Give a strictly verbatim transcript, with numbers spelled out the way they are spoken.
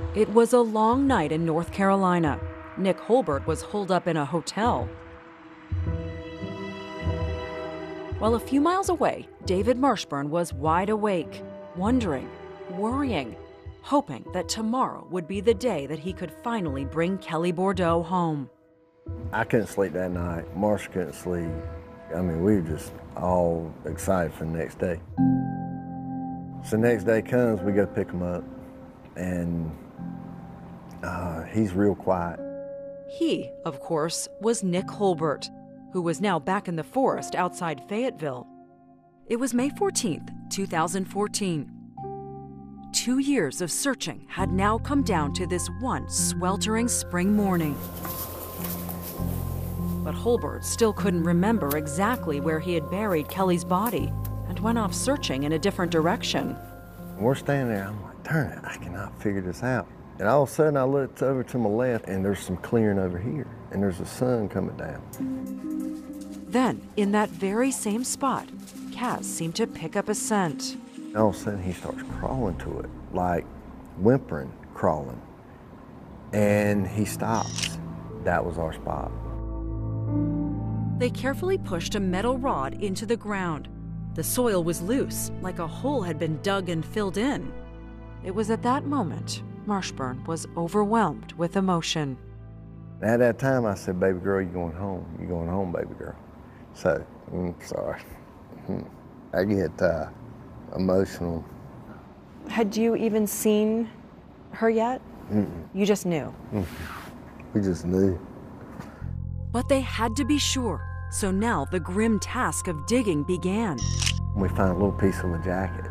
It was a long night in North Carolina. Nick Holbert was holed up in a hotel. While a few miles away, David Marshburn was wide awake, wondering, worrying, hoping that tomorrow would be the day that he could finally bring Kelly Bordeaux home. I couldn't sleep that night. Marsh couldn't sleep. I mean, we were just all excited for the next day. So the next day comes, we go pick him up, and uh, he's real quiet. He, of course, was Nick Holbert, who was now back in the forest outside Fayetteville. It was May fourteenth, two thousand fourteen. Two years of searching had now come down to this one sweltering spring morning. But Holbert still couldn't remember exactly where he had buried Kelly's body and went off searching in a different direction. We're standing there, I'm like, darn it, I cannot figure this out. And all of a sudden I looked over to my left and there's some clearing over here and there's the sun coming down. Then, in that very same spot, Kaz seemed to pick up a scent. All of a sudden he starts crawling to it, like whimpering, crawling. And he stops. That was our spot. They carefully pushed a metal rod into the ground. The soil was loose, like a hole had been dug and filled in. It was at that moment Marshburn was overwhelmed with emotion. At that time I said, baby girl, you're going home. You're going home, baby girl. So, I'm sorry. I get uh, emotional. Had you even seen her yet? Mm-mm. You just knew? Mm-mm. We just knew. But they had to be sure, so now the grim task of digging began. We found a little piece of a jacket,